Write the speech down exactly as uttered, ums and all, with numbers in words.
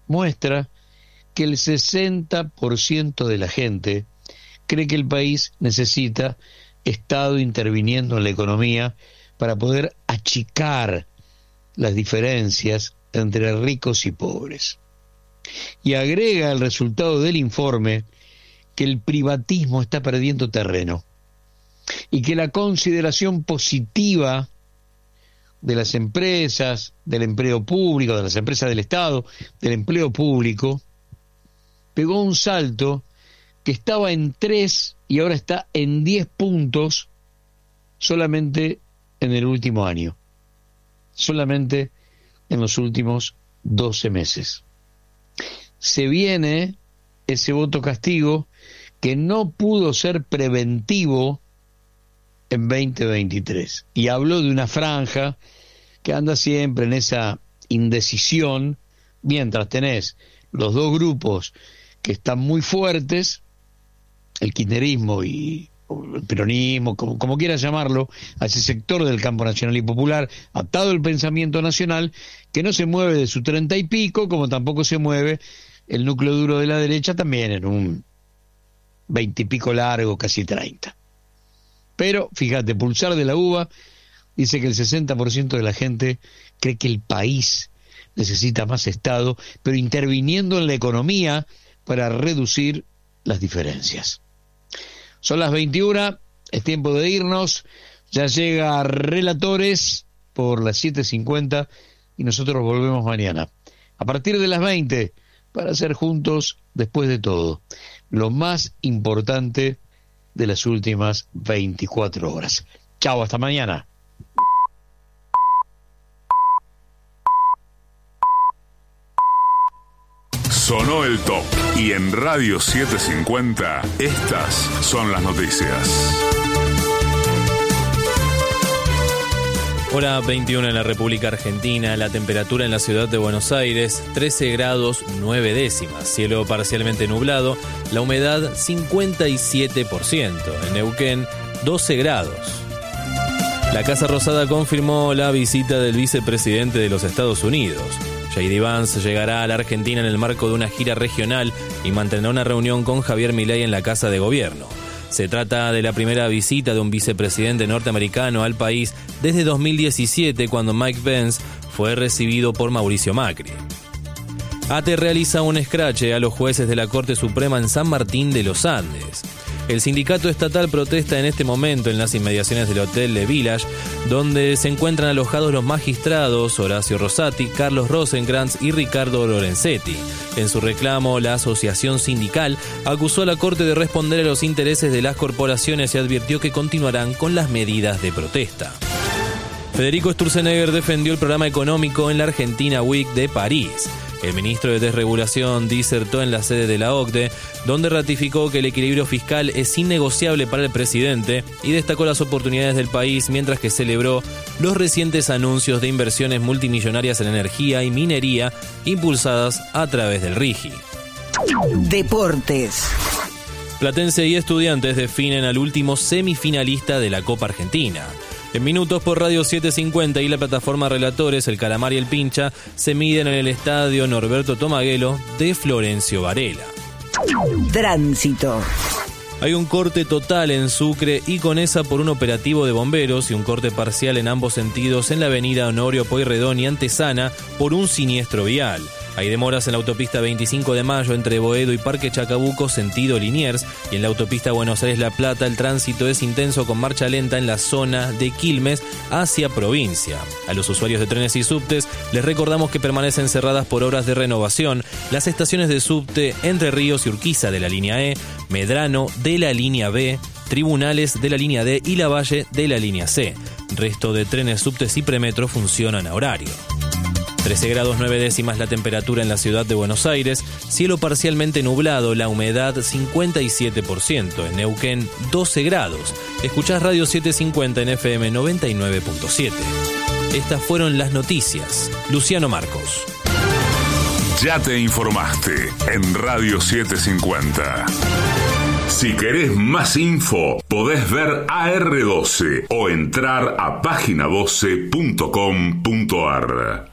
muestra que el sesenta por ciento de la gente cree que el país necesita Estado interviniendo en la economía para poder achicar las diferencias entre ricos y pobres. Y agrega el resultado del informe que el privatismo está perdiendo terreno y que la consideración positiva de las empresas, del empleo público, de las empresas del Estado, del empleo público, pegó un salto que estaba en tres y ahora está en diez puntos solamente en el último año, solamente en los últimos doce meses. Se viene ese voto castigo que no pudo ser preventivo en veinte veintitrés. Y habló de una franja que anda siempre en esa indecisión, mientras tenés los dos grupos que están muy fuertes, el kirchnerismo y el peronismo, como, como quieras llamarlo, a ese sector del campo nacional y popular, atado al pensamiento nacional, que no se mueve de su treinta y pico, como tampoco se mueve el núcleo duro de la derecha, también en un veinte y pico largo, casi treinta. Pero, fíjate, Pulsar de la Uva dice que el sesenta por ciento de la gente cree que el país necesita más Estado, pero interviniendo en la economía para reducir las diferencias. Son las veintiuna, es tiempo de irnos, ya llega Relatores por las siete cincuenta y nosotros volvemos mañana, a partir de las veinte, para hacer juntos, después de todo, lo más importante de las últimas veinticuatro horas. Chao, hasta mañana. Sonó el top y en Radio setecientos cincuenta estas son las noticias. Hora veintiuna en la República Argentina, la temperatura en la ciudad de Buenos Aires, trece grados nueve décimas, cielo parcialmente nublado, la humedad cincuenta y siete por ciento, en Neuquén doce grados. La Casa Rosada confirmó la visita del vicepresidente de los Estados Unidos. J D Vance llegará a la Argentina en el marco de una gira regional y mantendrá una reunión con Javier Milei en la Casa de Gobierno. Se trata de la primera visita de un vicepresidente norteamericano al país desde dos mil diecisiete, cuando Mike Pence fue recibido por Mauricio Macri. A T E realiza un escrache a los jueces de la Corte Suprema en San Martín de los Andes. El sindicato estatal protesta en este momento en las inmediaciones del Hotel Le Village, donde se encuentran alojados los magistrados Horacio Rosati, Carlos Rosenkrantz y Ricardo Lorenzetti. En su reclamo, la asociación sindical acusó a la Corte de responder a los intereses de las corporaciones y advirtió que continuarán con las medidas de protesta. Federico Sturzenegger defendió el programa económico en la Argentina Week de París. El ministro de Desregulación disertó en la sede de la O C D E, donde ratificó que el equilibrio fiscal es innegociable para el presidente y destacó las oportunidades del país, mientras que celebró los recientes anuncios de inversiones multimillonarias en energía y minería impulsadas a través del RIGI. Deportes. Platense y Estudiantes definen al último semifinalista de la Copa Argentina. En minutos por Radio setecientos cincuenta y la plataforma Relatores, el Calamar y el Pincha se miden en el estadio Norberto Tomaguelo de Florencio Varela. Tránsito. Hay un corte total en Sucre y Conesa por un operativo de bomberos y un corte parcial en ambos sentidos en la avenida Honorio Pueyrredón y Antesana por un siniestro vial. Hay demoras en la autopista veinticinco de mayo entre Boedo y Parque Chacabuco, sentido Liniers, y en la autopista Buenos Aires-La Plata el tránsito es intenso con marcha lenta en la zona de Quilmes hacia provincia. A los usuarios de trenes y subtes les recordamos que permanecen cerradas por obras de renovación las estaciones de subte Entre Ríos y Urquiza de la línea E, Medrano de la línea B, Tribunales de la línea D y Lavalle de la línea C. Resto de trenes, subtes y premetro funcionan a horario. trece grados nueve décimas la temperatura en la ciudad de Buenos Aires, cielo parcialmente nublado, la humedad cincuenta y siete por ciento, en Neuquén doce grados. Escuchás Radio setecientos cincuenta en F M noventa y nueve punto siete. Estas fueron las noticias. Luciano Marcos. Ya te informaste en Radio setecientos cincuenta. Si querés más info, podés ver A R doce o entrar a página doce punto com punto ar.